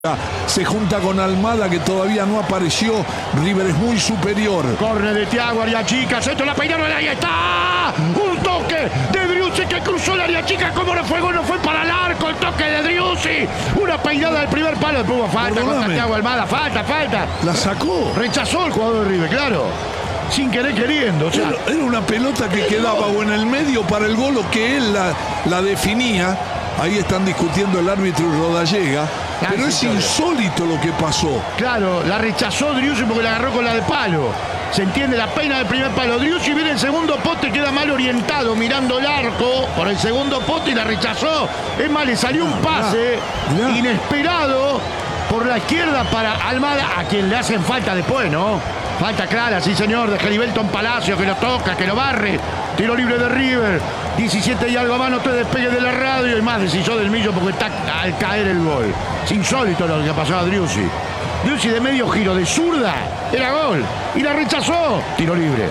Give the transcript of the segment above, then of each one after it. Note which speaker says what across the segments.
Speaker 1: Se junta con Almada, que todavía no apareció. River es muy superior.
Speaker 2: Corre de Thiago, área chica, centro, la peinaron, ahí está. Un toque de Driussi que cruzó el área chica. ¿Cómo no fue gol? No fue para el arco. El toque de Driussi. Una peinada del primer palo. Después hubo falta contra Thiago Almada. Falta.
Speaker 1: La sacó.
Speaker 2: Rechazó el jugador de River, claro. Sin querer queriendo. O sea,
Speaker 1: era una pelota que quedaba o en el medio para el gol o que él la definía. Ahí están discutiendo el árbitro y Rodallega. Pero es insólito lo que pasó.
Speaker 2: Claro, la rechazó Driussi porque la agarró con la de palo. Se entiende, la peina del primer palo. Driussi viene el segundo poste, queda mal orientado, mirando el arco por el segundo poste y la rechazó. Es más, le salió un pase inesperado por la izquierda para Almada, a quien le hacen falta después, ¿no? Falta clara, sí señor, de Gelibelton Palacio, que lo toca, que lo barre. Tiro libre de River. 17 y algo más, no te despegues de la radio. Y más deshizo del Millo porque está al caer el gol. Es insólito lo que pasó a Driussi. Driussi de medio giro, de zurda, era gol. Y la rechazó. Tiro libre.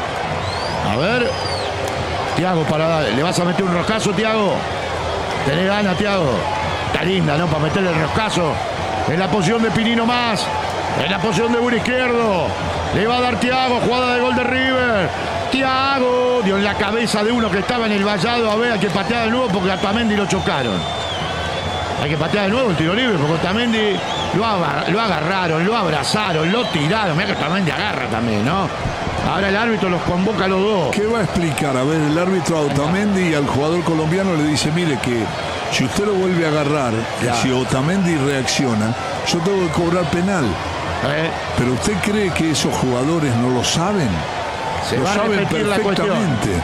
Speaker 2: A ver. Thiago, ¿le vas a meter un roscazo, Thiago? Tenés ganas, Thiago. Está linda, ¿no? Para meterle el roscazo. En la posición de Pinino más. En la posición de Buri izquierdo. Le va a dar Thiago, jugada de gol de River. Thiago dio en la cabeza de uno que estaba en el vallado. A ver, hay que patear de nuevo porque a Otamendi lo chocaron. Hay que patear de nuevo el tiro libre porque Otamendi lo agarraron, lo abrazaron, lo tiraron. Mira que Otamendi agarra también, ¿no? Ahora el árbitro los convoca a los dos.
Speaker 1: ¿Qué va a explicar? A ver, el árbitro a Otamendi y al jugador colombiano le dice, mire que si usted lo vuelve a agarrar, si Otamendi reacciona, yo tengo que cobrar penal. Pero usted cree que esos jugadores no lo saben.
Speaker 2: Se va a repetir la cuestión.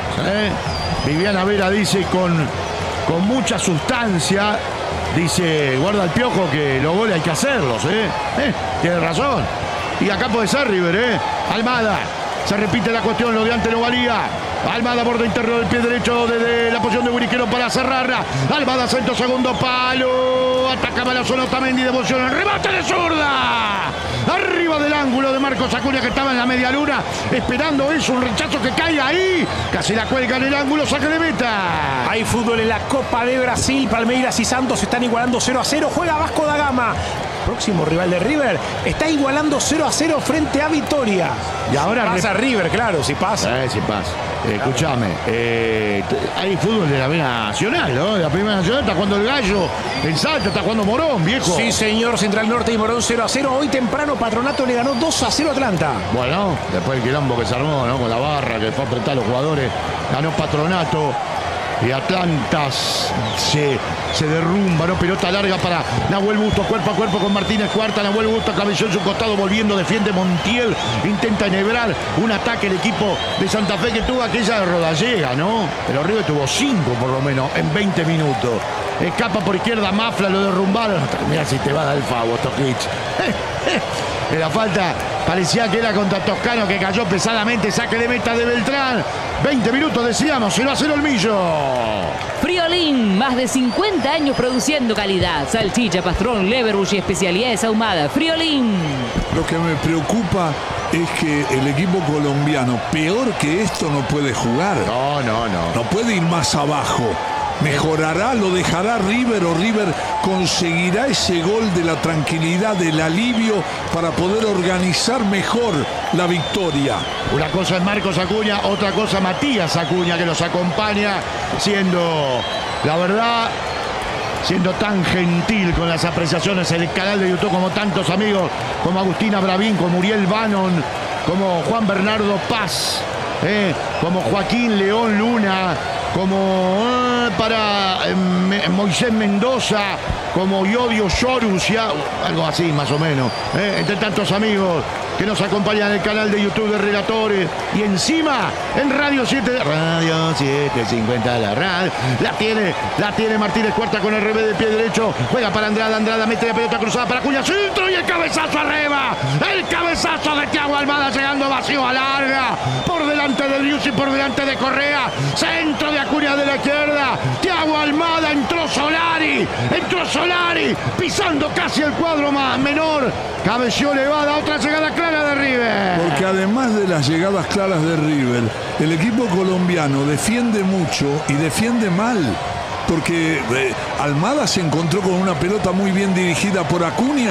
Speaker 2: Viviana Vera dice con mucha sustancia, dice, guarda el Piojo que los goles hay que hacerlos, tiene razón. Y acá puede ser River, Almada, se repite la cuestión, lo de antes no valía. Almada, borde interno del pie derecho desde la posición de Buriquero para cerrarla. Almada, centro, segundo palo. Atacaba la zona Otamendi, devoción, el remate de zurda. Arriba del ángulo de Marcos Acuña, que estaba en la media luna, esperando eso, un rechazo que cae ahí. Casi la cuelga en el ángulo, saque de meta.
Speaker 3: Hay fútbol en la Copa de Brasil. Palmeiras y Santos están igualando 0-0. Juega Vasco da Gama. Próximo rival de River está igualando 0-0 frente a Vitória.
Speaker 2: Y ahora
Speaker 3: pasa River, claro, si pasa.
Speaker 2: Si pasa. Escuchame, hay fútbol de la B Nacional, ¿no? De la Primera Nacional está jugando el Gallo, en Salta está jugando Morón, viejo.
Speaker 3: Sí, señor, Central Norte y Morón 0-0. Hoy temprano Patronato le ganó 2-0 a Atlanta.
Speaker 2: Bueno, después el quilombo que se armó, ¿no? Con la barra que fue a apretar a los jugadores, ganó Patronato. Y Atlanta se derrumba, ¿no? Pelota larga para Nahuel Busto, cuerpo a cuerpo con Martínez Cuarta. Nahuel Busto cabeceó en su costado, volviendo, defiende Montiel. Intenta enhebrar un ataque el equipo de Santa Fe que tuvo aquella de Rodallega, ¿no? Pero River tuvo 5 por lo menos en 20 minutos. Escapa por izquierda, Mafla, lo derrumbaron. Mira si te va a dar el favor, Tokic. La falta parecía que era contra Toscano, que cayó pesadamente. Saque de meta de Beltrán. 20 minutos decíamos, 0-0 el Millo.
Speaker 4: Friolín, más de 50 años produciendo calidad. Salchicha, pastrón, leverbush y especialidades ahumadas. Friolín.
Speaker 1: Lo que me preocupa es que el equipo colombiano, peor que esto, no puede jugar.
Speaker 2: No.
Speaker 1: No puede ir más abajo. ¿Mejorará? ¿Lo dejará River o River conseguirá ese gol de la tranquilidad, del alivio para poder organizar mejor la victoria?
Speaker 2: Una cosa es Marcos Acuña, otra cosa Matías Acuña, que los acompaña siendo, la verdad, siendo tan gentil con las apreciaciones en el canal de YouTube, como tantos amigos, como Agustina Bravín, como Uriel Bannon, como Juan Bernardo Paz, como Joaquín León Luna, como para Moisés Mendoza, como Yodio Sorus, algo así más o menos, entre tantos amigos que nos acompañan en el canal de YouTube de Relatores, y encima en Radio 750 la radio, la tiene Martínez Cuarta con el revés de pie derecho, juega para Andrada, mete la pelota cruzada para Acuña, centro y el cabezazo arriba, el cabezazo de Thiago Almada llegando vacío a larga, por delante de Driussi, por delante de Correa, centro de Acuña de la izquierda, Thiago Almada, entró Solari, pisando casi el cuadro más menor, cabeció elevada, otra llegada clara de River.
Speaker 1: Porque además de las llegadas claras de River, el equipo colombiano defiende mucho y defiende mal. porque Almada se encontró con una pelota muy bien dirigida por Acuña